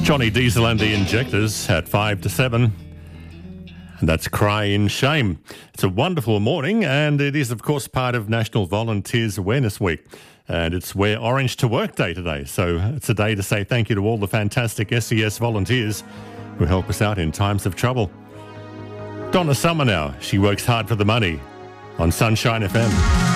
Johnny Diesel and the Injectors at 5 to 7. And that's Cry in Shame. It's a wonderful morning, and it is, of course, part of National Volunteers Awareness Week. And it's Wear Orange to Work Day today. So it's a day to say thank you to all the fantastic SES volunteers who help us out in times of trouble. Donna Summer now. She works hard for the money on Sunshine FM.